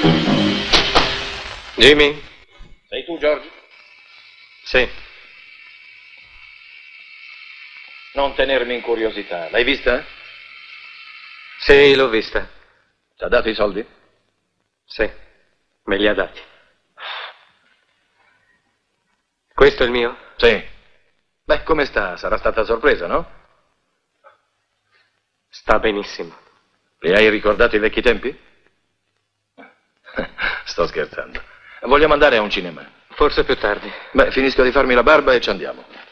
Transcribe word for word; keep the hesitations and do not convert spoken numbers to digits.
Jimmy? Sei tu, George? Sì. Non tenermi in curiosità. L'hai vista? Sì, l'ho vista. Ti ha dato i soldi? Sì, me li ha dati. Questo è il mio? Sì. Beh, come sta? Sarà stata sorpresa, no? Sta benissimo. Le hai ricordato i vecchi tempi? Sto scherzando. Vogliamo andare a un cinema? Forse più tardi. Beh, finisco di farmi la barba e ci andiamo.